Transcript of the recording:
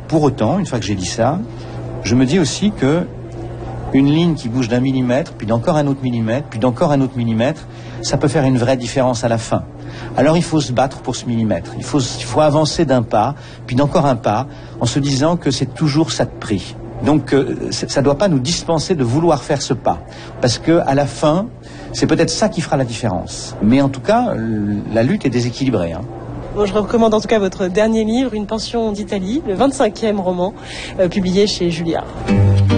Pour autant, une fois que j'ai dit ça, je me dis aussi que une ligne qui bouge d'un millimètre, puis d'encore un autre millimètre, puis d'encore un autre millimètre, ça peut faire une vraie différence à la fin. Alors il faut se battre pour ce millimètre. Il faut avancer d'un pas, puis d'encore un pas, en se disant que c'est toujours ça de prix. Donc ça ne doit pas nous dispenser de vouloir faire ce pas. Parce que à la fin, c'est peut-être ça qui fera la différence. Mais en tout cas, la lutte est déséquilibrée. Bon, je recommande en tout cas votre dernier livre, Une pension d'Italie, le 25e roman, publié chez Julliard.